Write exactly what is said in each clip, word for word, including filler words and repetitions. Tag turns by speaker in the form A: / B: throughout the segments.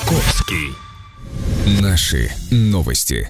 A: Маяковский. Наши новости.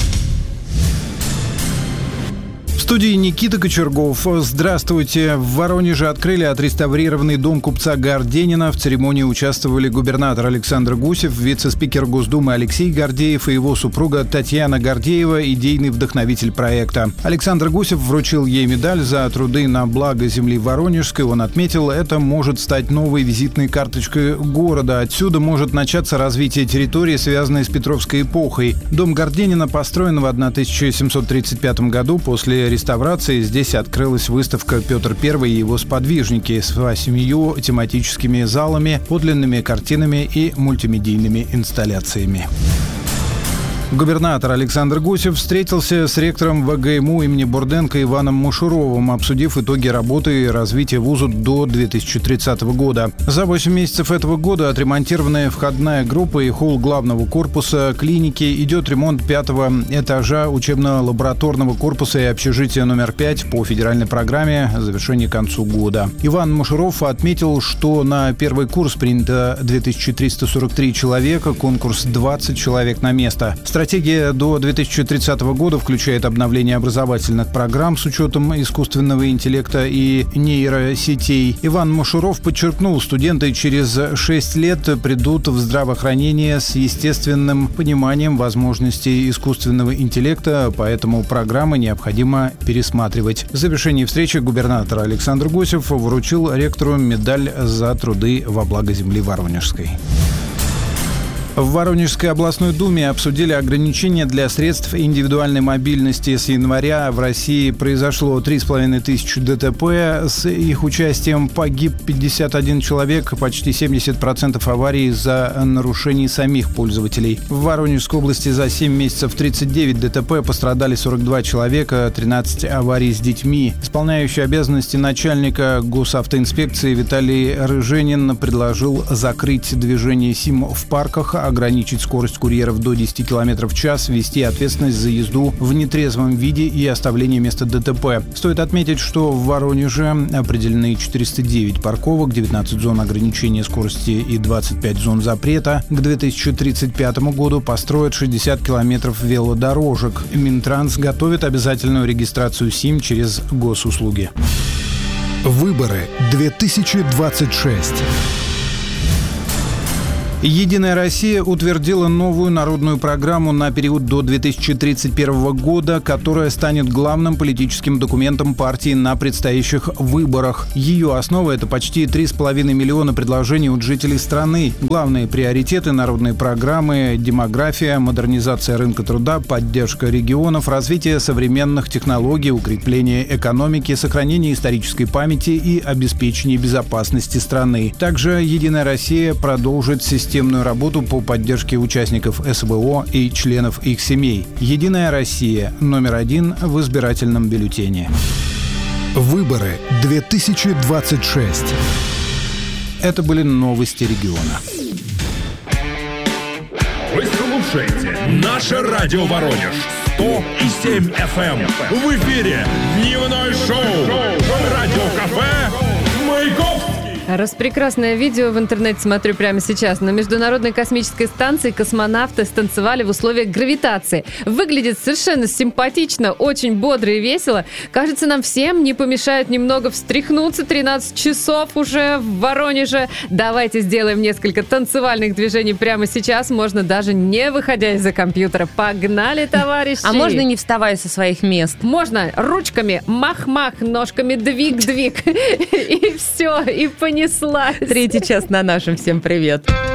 B: В студии Никита Кочергов. Здравствуйте. В Воронеже открыли отреставрированный дом купца Горденина. В церемонии участвовали губернатор Александр Гусев, вице-спикер Госдумы Алексей Гордеев и его супруга Татьяна Гордеева, идейный вдохновитель проекта. Александр Гусев вручил ей медаль за труды на благо земли Воронежской. Он отметил, это может стать новой визитной карточкой города. Отсюда может начаться развитие территории, связанной с Петровской эпохой. Дом Горденина построен в тысяча семьсот тридцать пятом году. После реставрации здесь открылась выставка «Петр Первый и его сподвижники» с восемью тематическими залами, подлинными картинами и мультимедийными инсталляциями. Губернатор Александр Гусев встретился с ректором ВГИМУ имени Бурденко Иваном Мушуровым, обсудив итоги работы и развития вуза до две тысячи тридцатого года. За восемь месяцев этого года отремонтированная входная группа и холл главного корпуса клиники, идет ремонт пятого этажа учебно-лабораторного корпуса и общежития номер пять по федеральной программе завершения к концу года. Иван Мушуров отметил, что на первый курс принято две тысячи триста сорок три человека, конкурс двадцать человек на место. Стратегия до две тысячи тридцатого года включает обновление образовательных программ с учетом искусственного интеллекта и нейросетей. Иван Мушуров подчеркнул, студенты через шесть лет придут в здравоохранение с естественным пониманием возможностей искусственного интеллекта, поэтому программы необходимо пересматривать. В завершении встречи губернатор Александр Гусев вручил ректору медаль за труды во благо земли Воронежской. В Воронежской областной думе обсудили ограничения для средств индивидуальной мобильности. С января в России произошло три с половиной тысячи ДТП. С их участием погиб пятьдесят один человек, почти семьдесят процентов аварий из-за нарушений самих пользователей. В Воронежской области за семь месяцев тридцать девять ДТП, пострадали сорок два человека, тринадцать аварий с детьми. Исполняющий обязанности начальника госавтоинспекции Виталий Рыженин предложил закрыть движение СИМ в парках, ограничить скорость курьеров до десяти километров в час, ввести ответственность за езду в нетрезвом виде и оставление места ДТП. Стоит отметить, что в Воронеже определены четыреста девять парковок, девятнадцать зон ограничения скорости и двадцать пять зон запрета. К две тысячи тридцать пятому году построят шестьдесят километров велодорожек. Минтранс готовит обязательную регистрацию СИМ через госуслуги.
A: Выборы две тысячи двадцать шесть.
B: «Единая Россия» утвердила новую народную программу на период до две тысячи тридцать первого года, которая станет главным политическим документом партии на предстоящих выборах. Ее основа – это почти три с половиной миллиона предложений от жителей страны. Главные приоритеты народной программы – демография, модернизация рынка труда, поддержка регионов, развитие современных технологий, укрепление экономики, сохранение исторической памяти и обеспечение безопасности страны. Также «Единая Россия» продолжит систему Системную работу по поддержке участников СВО и членов их семей. «Единая Россия» номер один в избирательном бюллетене.
A: Выборы две тысячи двадцать шесть.
B: Это были новости региона.
C: Вы слушаете «Наше радио Воронеж» сто и семь эф эм. В эфире дневное шоу «Радиокафе Маяковский».
D: Распрекрасное видео в интернете смотрю прямо сейчас. На Международной космической станции космонавты станцевали в условиях гравитации. Выглядит совершенно симпатично, очень бодро и весело. Кажется, нам всем не помешает немного встряхнуться. тринадцать часов уже в Воронеже. Давайте сделаем несколько танцевальных движений прямо сейчас. Можно даже не выходя из-за компьютера. Погнали, товарищи!
E: А можно не вставая со своих мест?
D: Можно ручками мах-мах, ножками двиг-двиг. И все, и понеслась.
E: Третий час на нашем. Всем привет.